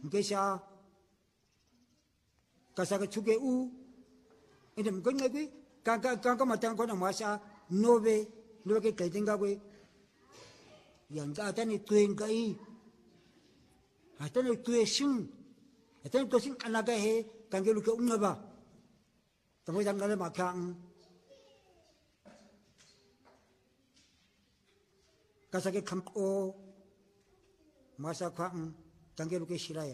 mkesha kasaka chuke u ende mkonga kwi kaka matanga na mwasha nove ke kaitenga kwe yang atani twenga I atani tueshin atani tosin anaga he kangelu ke ungaba tamo jangale makang kasake kamko masa kwang kangelu ke shiraya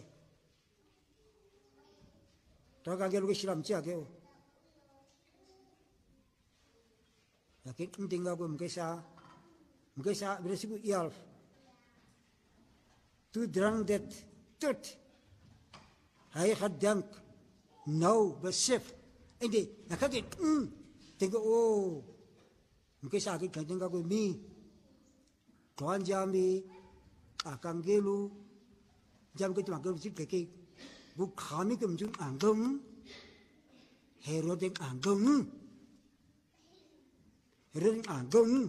to kangelu ke shiram chi ageo yakin tingga ko mkesa beresiku ialf tu drang dat tot hij gaat dank nou besef ende nakake tingga oh mkesa ke tingga ko mi tuan jami akangelu jam ke tangelu sikeke bu khami ke mjun angong herodeng angong Ring angong,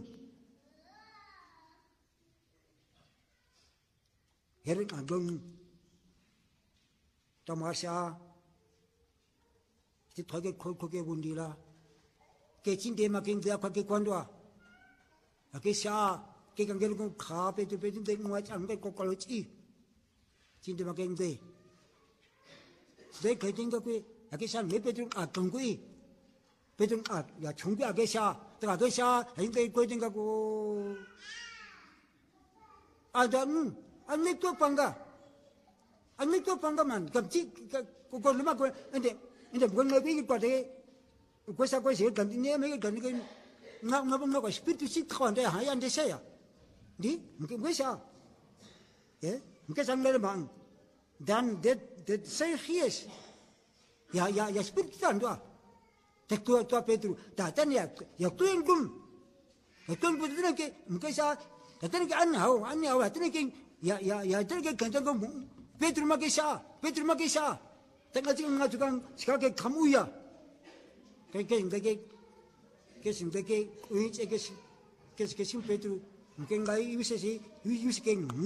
hering angong, tamasya, ti thoge khoke bundila, ke chinde making dia khake kwandwa, ake sha ke kangelu ko kha pe tu ngwa chang ke kokolochi, chinde making de, de khaiting ka pe ake sha me pe tu akangui, pe tu ya chungbi ake sha Tragesha, hindi pwedeng ako. Adam, anito pangga man. Kapsi, kung luma ko, hindi bukan nabigit ko de. Kuwesa ko siya, ganti niya may ganti kayo. Nga ko, spiritu si kawan de hayan de saya. Di, mungkin kuwesa. Mungkin sang lemang. Dan det saya hies. Ya spiritu tan doa. Tua Pedro, datan ya tuin gum. Tuin pun tu ke, mungkin saya, datan ke anau, datan ke datan ke kantong gum. Pedro makisah. Tengah cikgu ngajukan sekarang ke kamu ya. Ke Pedro, mungkin gay bisa sih, bisa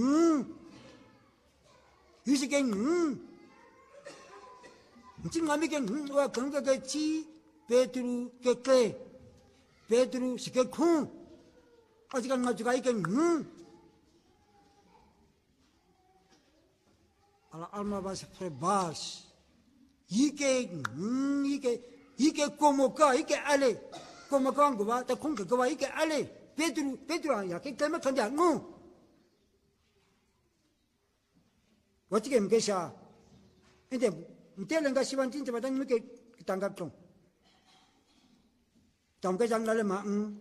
mungkin kami wah kangga gaji. Pedro keke, Pedro sikekung, ajikan ngajukai ken ala alma bas prebas, ike komoka, ike ale, komoka angwa, ta kung kagawa ike ale, Pedro ya ke kama kanda wajike mkesha, ente lenga siwan tinta batang mke tanggap tong. Trong cái răng đó là mạng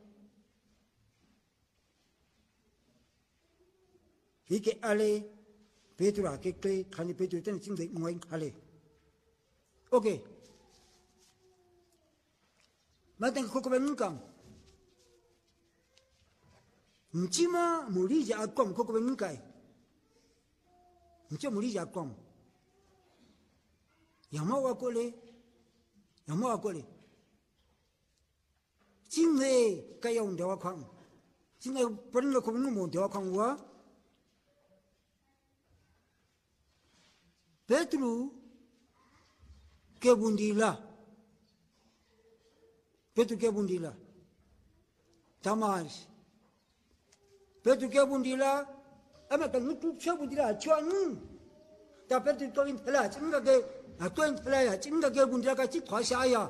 ý cái ale Pedro cái khani Pedro tên chính định ngoài ale ok mà tên không có bên cạnh chỉ mà muri giờ không có bên cạnh chỉ muri giờ không yamawa kole chính là cái ông đào khoáng, chính là vấn đề không muốn đào khoáng quá. Pedro ke bundila, Tamas, Pedro ke bundila, ama kan nutup siapa bundila, cuan, tapi Pedro toin pelah, cingga ke bundila kasih kuasa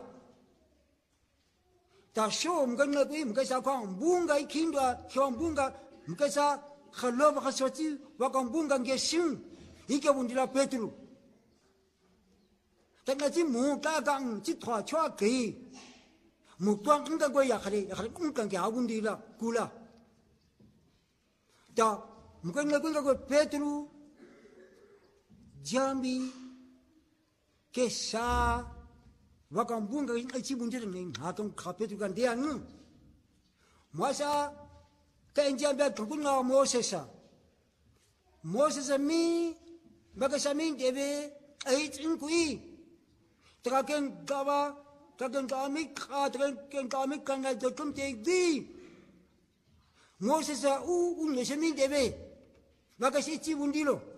ta show mgana bi mkasa kwa mbunga ikindwa kwa mbunga mkasa khalova khaswati wa kwa mbunga ngeshin ike bundila Pedro tanga ji mu ka gang ji thwa chwa ke mu twang nga go ya khare unkan ke abundila kula ta mgana ko Pedro jambi kesa wakang bunga aci bunjir ning hatong kape tu kan dia ngu masa kenjam ba kunga Moses mi baga samin debe ai ingkui traken gawa traken kami kan ga tum te di Moses u samin debe baga si ci bundilo